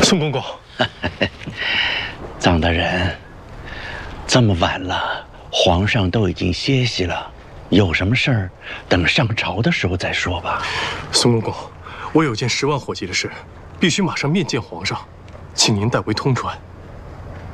宋公公， 臧大人，这么晚了，皇上都已经歇息了，有什么事儿，等上朝的时候再说吧。 宋公公，我有件10万火急的事，必须马上面见皇上，请您代为通传。